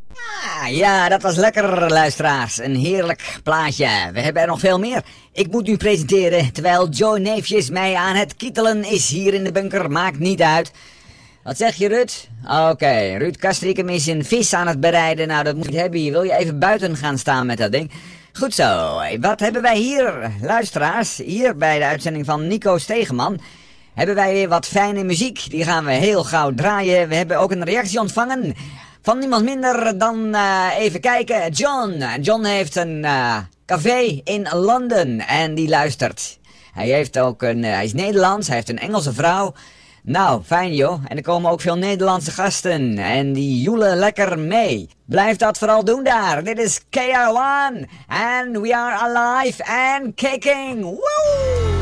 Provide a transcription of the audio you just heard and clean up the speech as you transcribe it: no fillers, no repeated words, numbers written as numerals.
Ja, dat was lekker, luisteraars. Een heerlijk plaatje. We hebben er nog veel meer. Ik moet u presenteren, terwijl Joe Neefjes mij aan het kietelen is hier in de bunker. Maakt niet uit. Wat zeg je, Ruud? Oké, Ruud Kastricum is een vis aan het bereiden. Nou, dat moet je hebben. Wil je even buiten gaan staan met dat ding? Goed zo. Wat hebben wij hier, luisteraars? Hier bij de uitzending van Nico Stegeman hebben wij weer wat fijne muziek. Die gaan we heel gauw draaien. We hebben ook een reactie ontvangen van niemand minder dan, even kijken, John. John heeft een café in Londen en die luistert. Hij is Nederlands, hij heeft een Engelse vrouw. Nou, fijn joh. En er komen ook veel Nederlandse gasten. En die joelen lekker mee. Blijf dat vooral doen daar. Dit is KR1. And we are alive and kicking. Woo!